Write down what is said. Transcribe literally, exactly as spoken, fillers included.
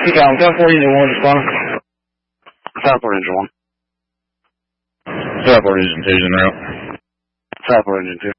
Yeah, I'm ten four engine one, respond. ten four engine one. ten four engine two, en route. ten four engine two.